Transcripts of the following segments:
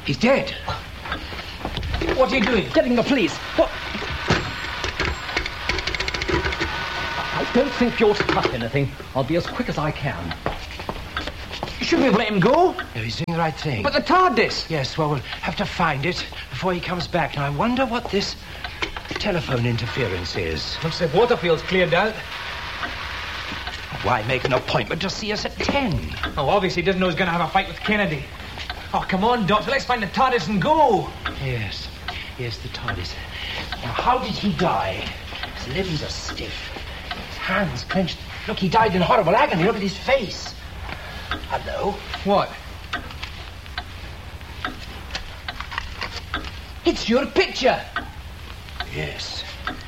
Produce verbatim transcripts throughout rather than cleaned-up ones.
He's dead. What are you doing? Getting the police. What? I don't think you're to touch anything. I'll be as quick as I can. You shouldn't have let him go. No, he's doing the right thing. But the TARDIS. Yes, well, we'll have to find it before he comes back. Now, I wonder what this telephone interference is. Looks like Waterfield's cleared out. Why make an appointment to see us at ten? Oh, obviously he doesn't know he's going to have a fight with Kennedy. Oh, come on, Doctor, let's find the TARDIS and go. Yes, yes, the TARDIS. Now, how did he die? His limbs are stiff. His hands clenched. Look, he died in horrible agony. Look at his face. Hello? What? It's your picture. Yes.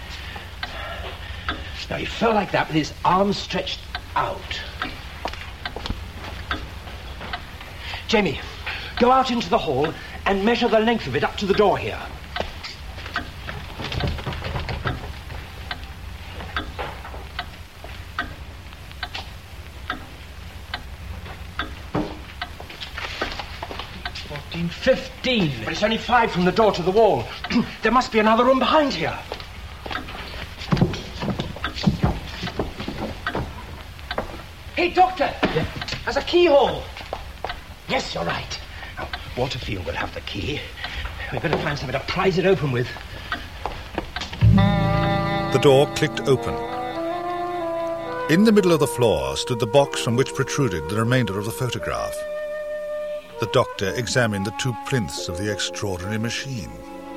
Now, he fell like that with his arms stretched out. Jamie, go out into the hall and measure the length of it up to the door here. fourteen, fifteen. But it's only five from the door to the wall. There must be another room behind here. Hey, Doctor! Yeah. There's a keyhole. Yes, you're right. Now, Waterfield will have the key. We'd better find something to prise it open with. The door clicked open. In the middle of the floor stood the box from which protruded the remainder of the photograph. The doctor examined the two plinths of the extraordinary machine.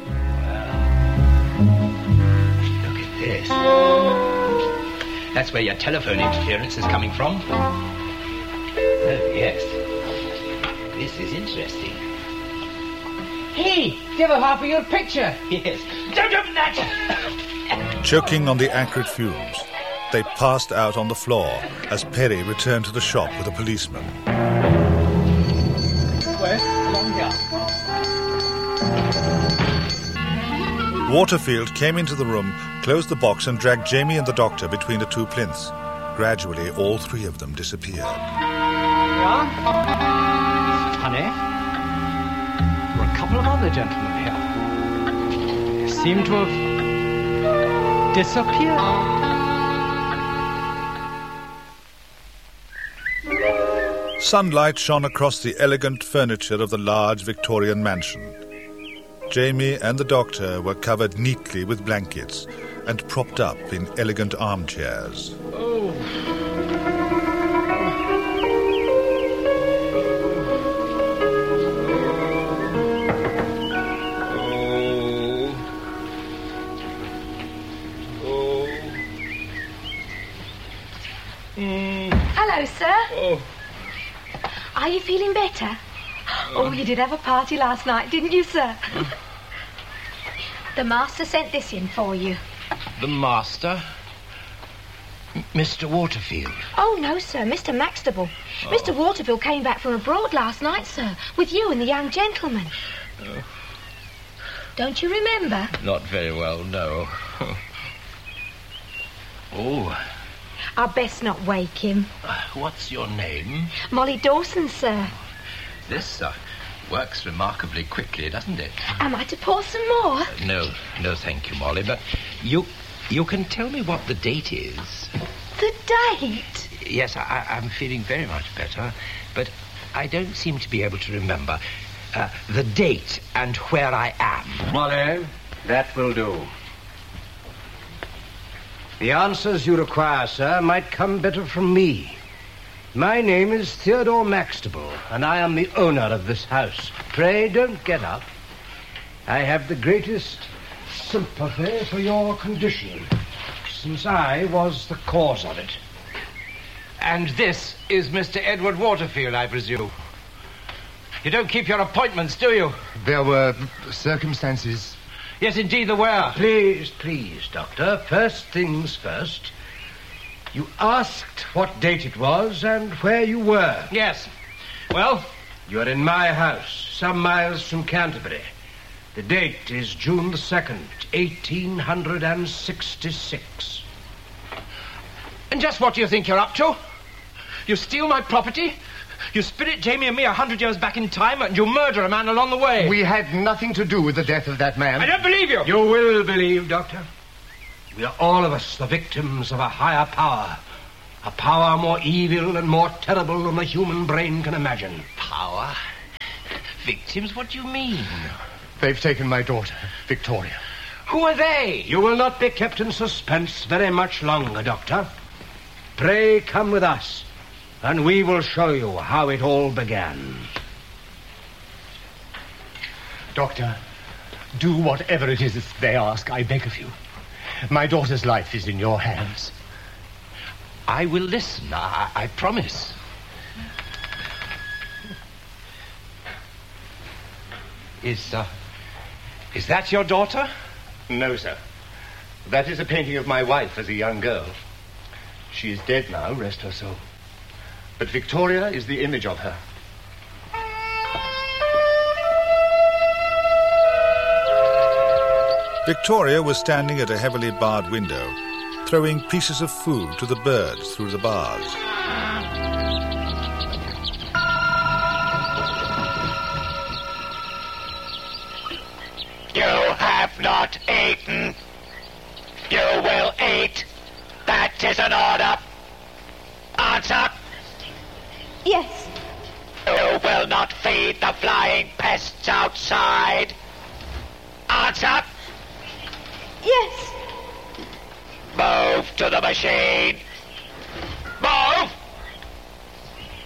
Look at this. That's where your telephone interference is coming from. Oh, yes. This is interesting. Hey, give her half of your picture. Yes. Don't open that! Choking on the acrid fumes, they passed out on the floor as Perry returned to the shop with a policeman. Where? Along here. Waterfield came into the room, closed the box and dragged Jamie and the doctor between the two plinths. Gradually, all three of them disappeared. Yeah? Honey, there were a couple of other gentlemen here. They seem to have disappeared. Sunlight shone across the elegant furniture of the large Victorian mansion. Jamie and the doctor were covered neatly with blankets and propped up in elegant armchairs. Oh. Hello, sir. Oh. Are you feeling better? Oh, you did have a party last night, didn't you, sir? The master sent this in for you. The master? M- Mister Waterfield? Oh, no, sir, Mister Maxtable. Oh. Mister Waterfield came back from abroad last night, sir, with you and the young gentleman. Oh. Don't you remember? Not very well, no. Oh. I'd best not wake him. Uh, what's your name? Molly Dawson, sir. This uh, works remarkably quickly, doesn't it? Am I to pour some more? Uh, no, no, thank you, Molly. But you, you can tell me what the date is. The date? Yes, I, I'm feeling very much better, but I don't seem to be able to remember uh, the date and where I am. Molly, that will do. The answers you require, sir, might come better from me. My name is Theodore Maxtable, and I am the owner of this house. Pray don't get up. I have the greatest sympathy for your condition, since I was the cause of it. And this is Mister Edward Waterfield, I presume. You don't keep your appointments, do you? There were circumstances. Yes, indeed there were. Please, please, Doctor, first things first. You asked what date it was and where you were. Yes. Well? You are in my house, some miles from Canterbury. The date is June the second, eighteen sixty-six. And just what do you think you're up to? You steal my property, You spirit Jamie and me a hundred years back in time, and you murder a man along the way. We had nothing to do with the death of that man. I don't believe you. You will believe, Doctor. We are all of us the victims of a higher power. A power more evil and more terrible than the human brain can imagine. Power? Victims? What do you mean? They've taken my daughter, Victoria. Who are they? You will not be kept in suspense very much longer, Doctor. Pray come with us, and we will show you how it all began. Doctor, do whatever it is they ask, I beg of you. My daughter's life is in your hands. I will listen, I, I promise. Is, uh, is that your daughter? No, sir. That is a painting of my wife as a young girl. She is dead now, rest her soul. But Victoria is the image of her. Victoria was standing at a heavily barred window, throwing pieces of food to the birds through the bars. You have not eaten. You will eat. That is an order. Answer. Yes. You will not feed the flying pests outside. Answer. Yes. Move to the machine. Move!